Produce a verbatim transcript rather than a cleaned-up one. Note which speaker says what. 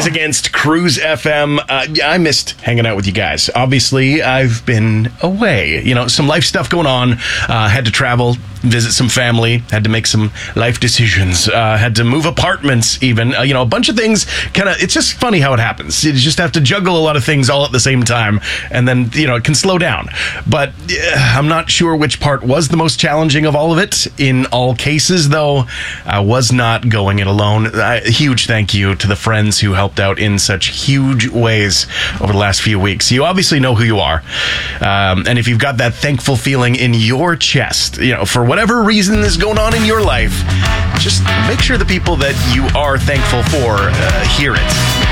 Speaker 1: Rise Against Cruise F M. Uh, yeah, I missed hanging out with you guys. Obviously, I've been away. You know, some life stuff going on. Uh, had to travel, visit some family. Had to make some life decisions. Uh, had to move apartments even. Uh, you know, a bunch of things. Kind of, it's just funny how it happens. You just have to juggle a lot of things all at the same time. And then, you know, it can slow down. But uh, I'm not sure which part was the most challenging of all of it. In all cases, though, I was not going it alone. A huge thank you to the friends who helped out in such huge ways over the last few weeks. You obviously know who you are. Um, and if you've got that thankful feeling in your chest, you know, for whatever reason is going on in your life, just make sure the people that you are thankful for uh, hear it.